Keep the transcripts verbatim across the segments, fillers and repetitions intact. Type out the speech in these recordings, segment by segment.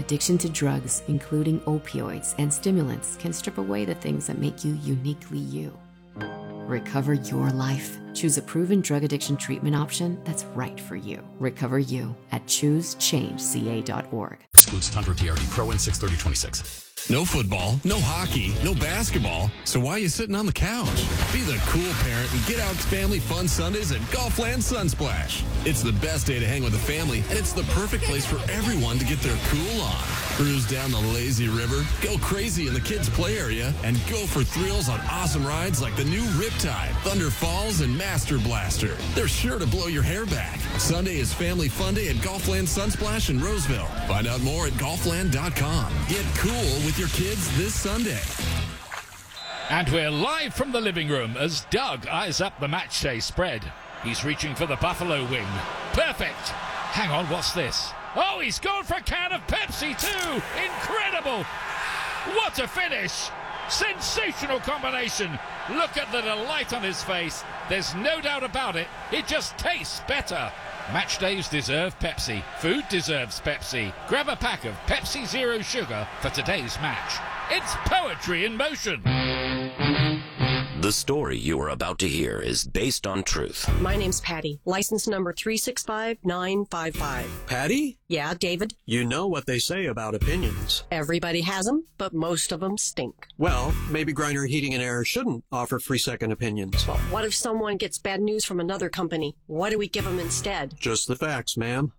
Addiction to drugs, including opioids and stimulants, can strip away the things that make you uniquely you. Recover your life. Choose a proven drug addiction treatment option that's right for you. Recover you at choose change c a dot org. Excludes Tundra T R D Pro and six thirty twenty-six. No football, no hockey, no basketball. So why are you sitting on the couch? Be the cool parent and get out to Family Fun Sundays at Golfland Sunsplash. It's the best day to hang with the family, and it's the perfect place for everyone to get their cool on. Cruise down the lazy river, go crazy in the kids' play area, and go for thrills on awesome rides like the new Riptide, Thunder Falls, and Master Blaster. They're sure to blow your hair back. Sunday is Family Fun Day at Golfland Sunsplash in Roseville. Find out more at golfland dot com. Get cool with your kids this Sunday. And we're live from the living room as Doug eyes up the match day spread. He's reaching for the Buffalo wing. Perfect. Hang on, what's this? Oh, he's gone for a can of Pepsi too. Incredible. What a finish. Sensational combination. Look at the delight on his face. There's no doubt about it. It just tastes better. Match days deserve Pepsi. Food deserves Pepsi. Grab a pack of Pepsi Zero Sugar for today's match. It's poetry in motion. The story you are about to hear is based on truth. My name's Patty, license number three six five nine five five. Patty? Yeah, David? You know what they say about opinions. Everybody has them, but most of them stink. Well, maybe Griner Heating and Air shouldn't offer free second opinions. Well, what if someone gets bad news from another company? What do we give them instead? Just the facts, ma'am.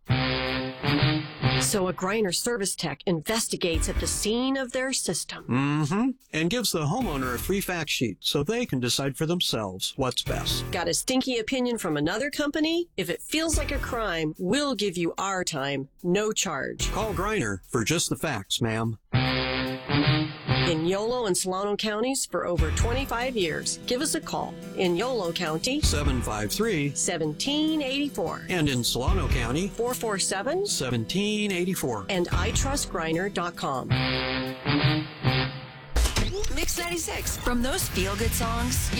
So a Griner service tech investigates at the scene of their system. Mm-hmm. And gives the homeowner a free fact sheet so they can decide for themselves what's best. Got a stinky opinion from another company? If it feels like a crime, we'll give you our time, no charge. Call Griner for just the facts, ma'am. In Yolo and Solano counties for over twenty-five years. Give us a call. In Yolo County, seven five three, one seven eight four. And in Solano County, four four seven, one seven eight four. And I trust griner dot com. Mix ninety-six. From those feel-good songs